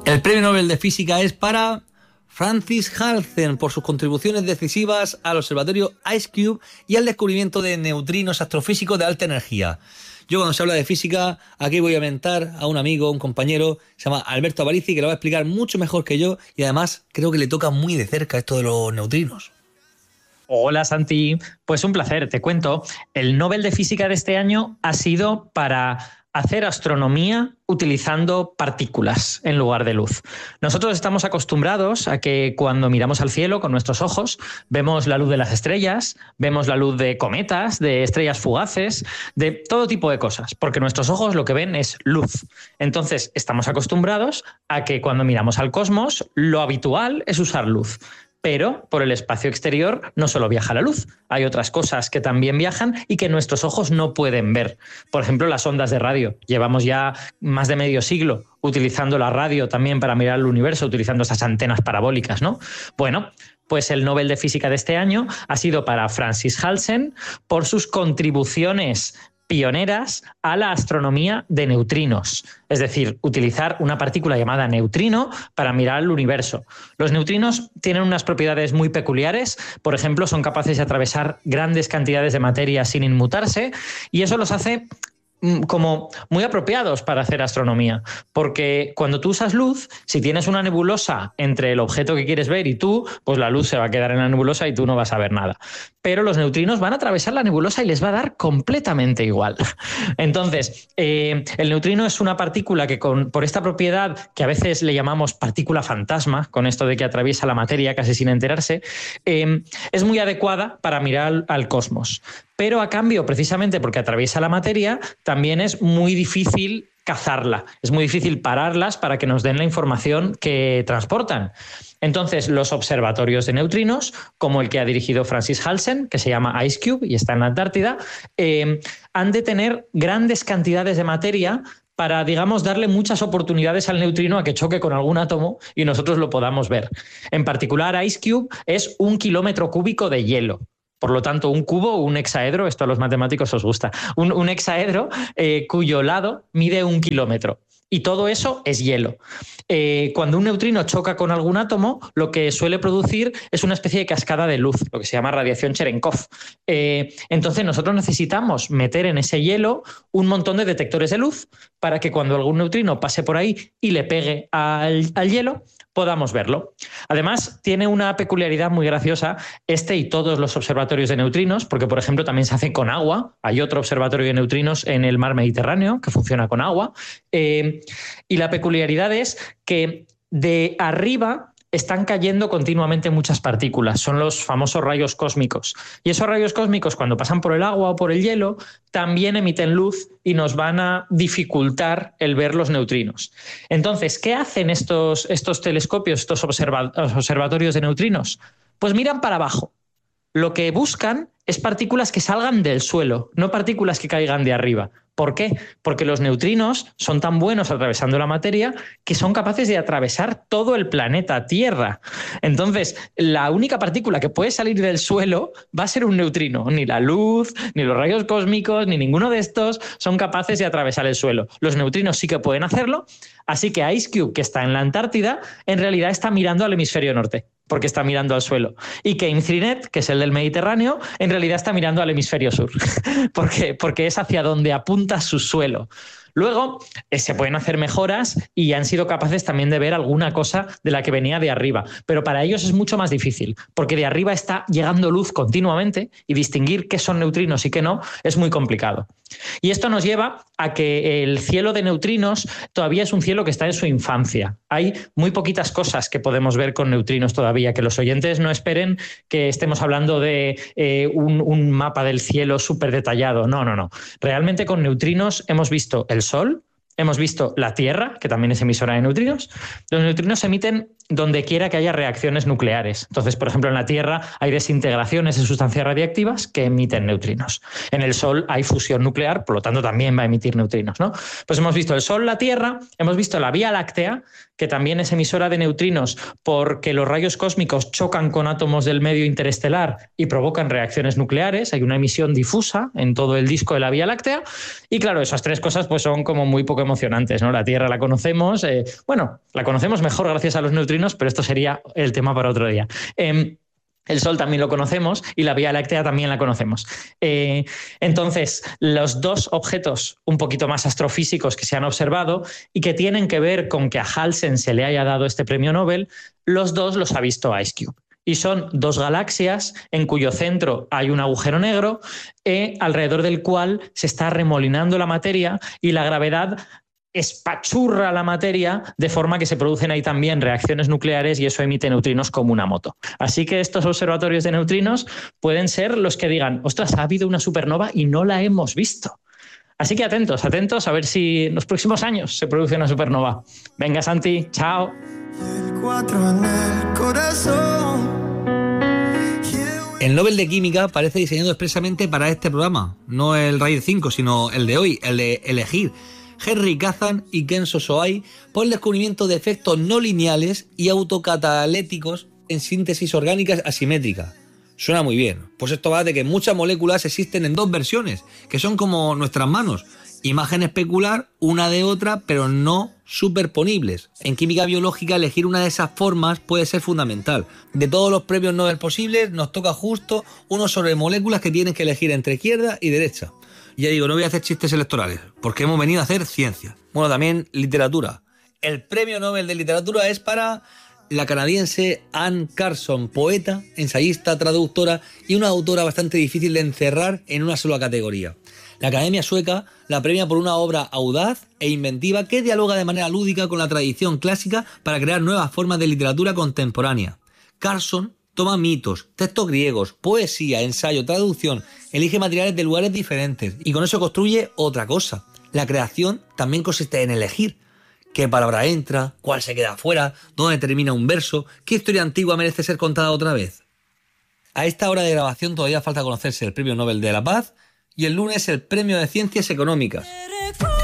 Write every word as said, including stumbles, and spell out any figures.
El premio Nobel de Física es para Francis Halsen por sus contribuciones decisivas al observatorio IceCube y al descubrimiento de neutrinos astrofísicos de alta energía. Yo cuando se habla de física, aquí voy a mentar a un amigo, un compañero, se llama Alberto Aparici, que lo va a explicar mucho mejor que yo y además creo que le toca muy de cerca esto de los neutrinos. Hola Santi, pues un placer, te cuento. El Nobel de Física de este año ha sido para hacer astronomía utilizando partículas en lugar de luz. Nosotros estamos acostumbrados a que cuando miramos al cielo con nuestros ojos vemos la luz de las estrellas, vemos la luz de cometas, de estrellas fugaces, de todo tipo de cosas, porque nuestros ojos lo que ven es luz. Entonces estamos acostumbrados a que cuando miramos al cosmos lo habitual es usar luz. Pero por el espacio exterior no solo viaja la luz, hay otras cosas que también viajan y que nuestros ojos no pueden ver. Por ejemplo, las ondas de radio. Llevamos ya más de medio siglo utilizando la radio también para mirar el universo, utilizando esas antenas parabólicas, ¿no? Bueno, pues el Nobel de Física de este año ha sido para Francis Halsen por sus contribuciones pioneras a la astronomía de neutrinos, es decir, utilizar una partícula llamada neutrino para mirar el universo. Los neutrinos tienen unas propiedades muy peculiares, por ejemplo, son capaces de atravesar grandes cantidades de materia sin inmutarse y eso los hace como muy apropiados para hacer astronomía, porque cuando tú usas luz, si tienes una nebulosa entre el objeto que quieres ver y tú, pues la luz se va a quedar en la nebulosa y tú no vas a ver nada. Pero los neutrinos van a atravesar la nebulosa y les va a dar completamente igual. Entonces, eh, el neutrino es una partícula que con, por esta propiedad, que a veces le llamamos partícula fantasma, con esto de que atraviesa la materia casi sin enterarse, eh, es muy adecuada para mirar al, al cosmos. Pero a cambio, precisamente porque atraviesa la materia, también es muy difícil cazarla. Es muy difícil pararlas para que nos den la información que transportan. Entonces, los observatorios de neutrinos, como el que ha dirigido Francis Halsen, que se llama IceCube y está en la Antártida, eh, han de tener grandes cantidades de materia para, digamos, darle muchas oportunidades al neutrino a que choque con algún átomo y nosotros lo podamos ver. En particular, IceCube es un kilómetro cúbico de hielo. Por lo tanto, un cubo, un hexaedro, esto a los matemáticos os gusta, un, un hexaedro eh, cuyo lado mide un kilómetro. Y todo eso es hielo. Eh, cuando un neutrino choca con algún átomo, lo que suele producir es una especie de cascada de luz, lo que se llama radiación Cherenkov. Eh, entonces nosotros necesitamos meter en ese hielo un montón de detectores de luz para que cuando algún neutrino pase por ahí y le pegue al, al hielo, podamos verlo. Además, tiene una peculiaridad muy graciosa este y todos los observatorios de neutrinos, porque, por ejemplo, también se hace con agua. Hay otro observatorio de neutrinos en el mar Mediterráneo que funciona con agua. Eh, y la peculiaridad es que de arriba están cayendo continuamente muchas partículas, son los famosos rayos cósmicos. Y esos rayos cósmicos, cuando pasan por el agua o por el hielo, también emiten luz y nos van a dificultar el ver los neutrinos. Entonces, ¿qué hacen estos, estos telescopios, estos observa- observatorios de neutrinos? Pues miran para abajo. Lo que buscan es partículas que salgan del suelo, no partículas que caigan de arriba. ¿Por qué? Porque los neutrinos son tan buenos atravesando la materia que son capaces de atravesar todo el planeta Tierra. Entonces, la única partícula que puede salir del suelo va a ser un neutrino. Ni la luz, ni los rayos cósmicos, ni ninguno de estos son capaces de atravesar el suelo. Los neutrinos sí que pueden hacerlo, así que IceCube, que está en la Antártida, en realidad está mirando al hemisferio norte, porque está mirando al suelo. Y que IMCINET, que es el del Mediterráneo, en realidad está mirando al hemisferio sur, porque, porque es hacia donde apunta su suelo. Luego eh, se pueden hacer mejoras y han sido capaces también de ver alguna cosa de la que venía de arriba, pero para ellos es mucho más difícil, porque de arriba está llegando luz continuamente y distinguir qué son neutrinos y qué no es muy complicado. Y esto nos lleva a que el cielo de neutrinos todavía es un cielo que está en su infancia. Hay muy poquitas cosas que podemos ver con neutrinos todavía, que los oyentes no esperen que estemos hablando de eh, un, un mapa del cielo súper detallado. No, no, no. Realmente con neutrinos hemos visto el Sol, hemos visto la Tierra, que también es emisora de neutrinos. Los neutrinos emiten donde quiera que haya reacciones nucleares. Entonces, por ejemplo, en la Tierra hay desintegraciones de sustancias radiactivas que emiten neutrinos. En el Sol hay fusión nuclear, por lo tanto también va a emitir neutrinos, ¿no? Pues hemos visto el Sol, la Tierra, hemos visto la Vía Láctea, que también es emisora de neutrinos porque los rayos cósmicos chocan con átomos del medio interestelar y provocan reacciones nucleares. Hay una emisión difusa en todo el disco de la Vía Láctea. Y claro, esas tres cosas pues son como muy poco emocionantes, ¿no? La Tierra la conocemos, eh, bueno, la conocemos mejor gracias a los neutrinos, pero esto sería el tema para otro día. Eh, El Sol también lo conocemos y la Vía Láctea también la conocemos. Eh, entonces, los dos objetos un poquito más astrofísicos que se han observado y que tienen que ver con que a Halsen se le haya dado este premio Nobel, los dos los ha visto IceCube. Y son dos galaxias en cuyo centro hay un agujero negro eh, alrededor del cual se está remolinando la materia y la gravedad espachurra la materia de forma que se producen ahí también reacciones nucleares y eso emite neutrinos como una moto. Así que estos observatorios de neutrinos pueden ser los que digan, ostras, ha habido una supernova y no la hemos visto. Así que atentos, atentos a ver si en los próximos años se produce una supernova. Venga, Santi, chao. El cuatro en el corazón. El Nobel de Química parece diseñado expresamente para este programa, no el RAID cinco, sino el de hoy, el de elegir Henry Kazan y Kenzo Soai por el descubrimiento de efectos no lineales y autocataléticos en síntesis orgánicas asimétrica. Suena muy bien, pues esto va de que muchas moléculas existen en dos versiones, que son como nuestras manos, imagen especular una de otra, pero no superponibles. En química biológica elegir una de esas formas puede ser fundamental. De todos los premios Nobel posibles, nos toca justo uno sobre moléculas que tienen que elegir entre izquierda y derecha. Ya digo, no voy a hacer chistes electorales, porque hemos venido a hacer ciencia. Bueno, también literatura. El premio Nobel de Literatura es para la canadiense Anne Carson, poeta, ensayista, traductora y una autora bastante difícil de encerrar en una sola categoría. La Academia Sueca la premia por una obra audaz e inventiva que dialoga de manera lúdica con la tradición clásica para crear nuevas formas de literatura contemporánea. Carson toma mitos, textos griegos, poesía, ensayo, traducción, elige materiales de lugares diferentes y con eso construye otra cosa. La creación también consiste en elegir qué palabra entra, cuál se queda fuera, dónde termina un verso, qué historia antigua merece ser contada otra vez. A esta hora de grabación todavía falta conocerse el Premio Nobel de la Paz y el lunes el Premio de Ciencias Económicas.